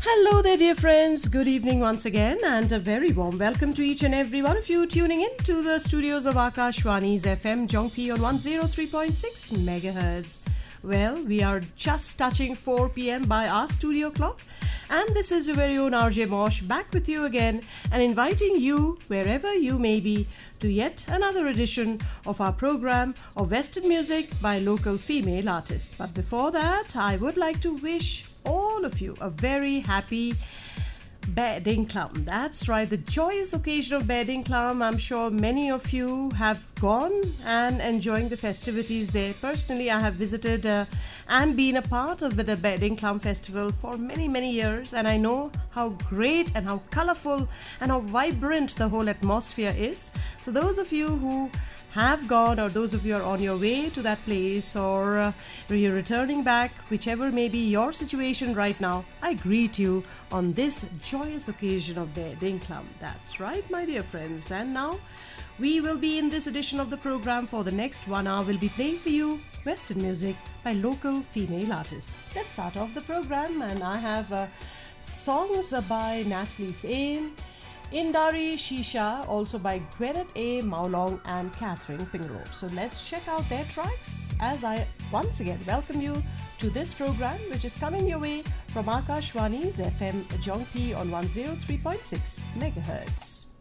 Hello there, dear friends. Good evening once again, and a very warm welcome to each and every one of you tuning in to the studios of Akashwani's FM Jongpi on 103.6 megahertz. Well, we are just touching 4 p.m. by our studio clock, and this is your very own RJ Mosh back with you again and inviting you, wherever you may be, to yet another edition of our program of Western music by local female artists. But before that, I would like to wish all of you a very happy Bedding Clum. That's right, the joyous occasion of Bedding Clum. I'm sure many of you have gone and enjoying the festivities there. Personally, I have visited and been a part of the Bedding Clum festival for many years, and I know how great and how colorful and how vibrant the whole atmosphere is. So those of you who have gone, or those of you are on your way to that place, or you're returning back, whichever may be your situation right now, I greet you on this joyous occasion of Bedding Clum. That's right, my dear friends. And now we will be in this edition of the program for the next 1 hour. We'll be playing for you Western music by local female artists. Let's start off the program, and I have songs by Natalie Sane, Indari Shisha, also by Gwyneth A. Maulong and Catherine Pingrove. So let's check out their tracks as I once again welcome you to this program, which is coming your way from Akashwani's FM Jongpi on 103.6 megahertz.